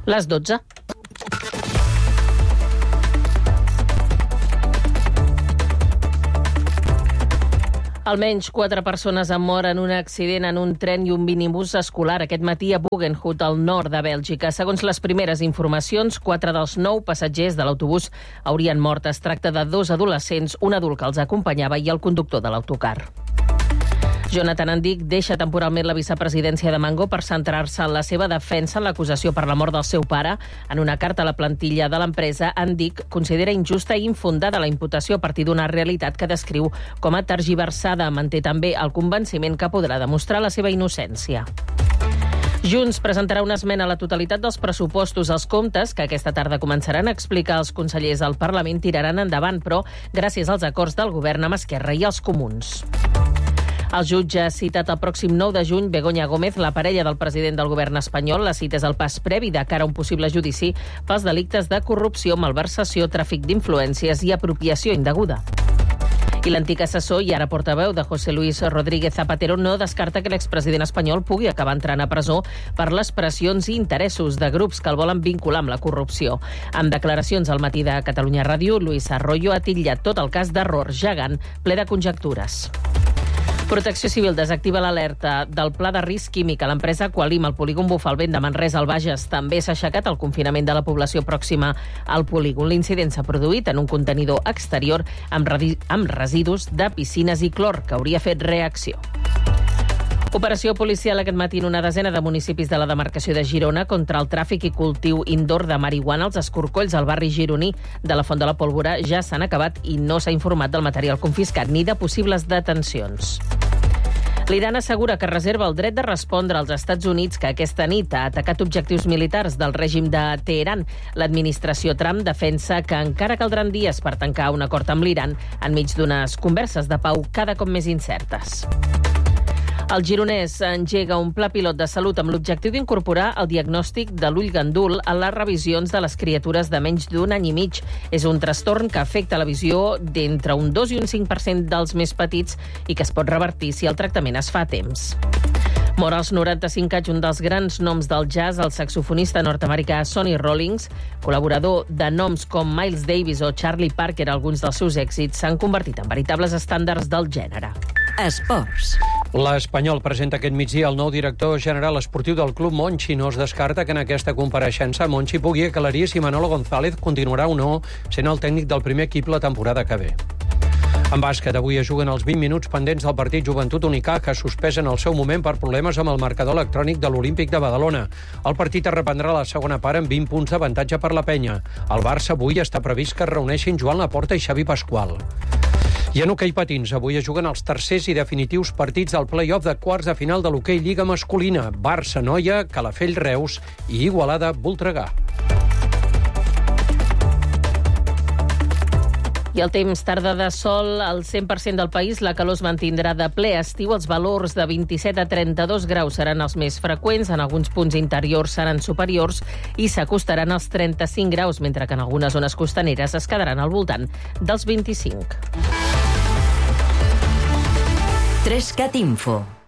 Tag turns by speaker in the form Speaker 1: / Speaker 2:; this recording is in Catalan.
Speaker 1: Les 12. Almenys 4 persones han mort en un accident en un tren i un minibús escolar aquest matí a Bugenhout, al nord de Bèlgica. Segons les primeres informacions, 4 dels 9 passatgers de l'autobús haurien mort. Es tracta de 2 adolescents, un adult que els acompanyava i el conductor de l'autocar. Jonathan Andic deixa temporalment la vicepresidència de Mango per centrar-se en la seva defensa en l'acusació per la mort del seu pare. En una carta a la plantilla de l'empresa, Andic considera injusta i infundada la imputació a partir d'una realitat que descriu com a tergiversada. Manté també el convenciment que podrà demostrar la seva innocència. Junts presentarà una esmena a la totalitat dels pressupostos. Els comptes, que aquesta tarda començaran a explicar als consellers al Parlament, tiraran endavant, però gràcies als acords del govern amb Esquerra i els Comuns. El jutge ha citat el pròxim 9 de juny Begoña Gómez, la parella del president del govern espanyol. La cita és el pas previ de cara a un possible judici pels delictes de corrupció, malversació, tràfic d'influències i apropiació indeguda. I l'antic assessor i ara portaveu de José Luis Rodríguez Zapatero no descarta que l'expresident espanyol pugui acabar entrant a presó per les pressions i interessos de grups que el volen vincular amb la corrupció. En declaracions al matí de Catalunya Ràdio, Luis Arroyo ha titllat tot el cas d'error gegant ple de conjectures. Protecció Civil desactiva l'alerta del pla de risc químic a l'empresa Qualim al polígon Bufalvent de Manresa al Bages. També s'ha aixecat el confinament de la població pròxima al polígon. L'incident s'ha produït en un contenidor exterior amb residus de piscines i clor que hauria fet reacció. Operació policial aquest matí en una desena de municipis de la demarcació de Girona contra el tràfic i cultiu indoor de marihuana. Els escorcolls al barri gironí de la Font de la Pólvora ja s'han acabat i no s'ha informat del material confiscat ni de possibles detencions. L'Iran assegura que reserva el dret de respondre als Estats Units, que aquesta nit ha atacat objectius militars del règim de Teheran. L'administració Trump defensa que encara caldran dies per tancar un acord amb l'Iran enmig d'unes converses de pau cada cop més incertes. El gironès engega un pla pilot de salut amb l'objectiu d'incorporar el diagnòstic de l'ull gandul a les revisions de les criatures de menys d'un any i mig. És un trastorn que afecta la visió d'entre un 2 i un 5% dels més petits i que es pot revertir si el tractament es fa a temps. Mor als 95 anys un dels grans noms del jazz, el saxofonista nord-americà Sonny Rollins, col·laborador de noms com Miles Davis o Charlie Parker. Alguns dels seus èxits s'han convertit en veritables estàndards del gènere.
Speaker 2: Esports. L'Espanyol presenta aquest migdia el nou director general esportiu del club, Monchi. No es descarta que en aquesta compareixença Monchi pugui aclarir si Manolo González continuarà o no sent el tècnic del primer equip la temporada que ve. En bàsquet, avui es juguen els 20 minuts pendents del partit Joventut Unicaja, suspès en el seu moment per problemes amb el marcador electrònic de l'Olímpic de Badalona. El partit es reprendrà a la segona part amb 20 punts d'avantatge per la penya. El Barça avui està previst que es reuneixin Joan Laporta i Xavi Pasqual. I en hoquei patins, avui es juguen els tercers i definitius partits del play-off de quarts de final de l'hoquei Lliga masculina. Barça-Noia, Calafell-Reus i Igualada-Voltregà.
Speaker 1: I el temps, tarda de sol al 100% del país, la calor es mantindrà de ple estiu. Els valors de 27 a 32 graus seran els més freqüents, en alguns punts interiors seran superiors i s'acostaran als 35 graus, mentre que en algunes zones costaneres es quedaran al voltant dels 25.
Speaker 3: 3CAT Info.